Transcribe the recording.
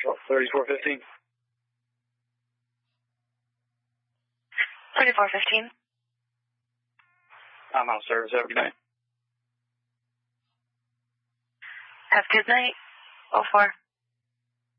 3415. 3415. I'm out of service. Have a good night. Have a good night. 04.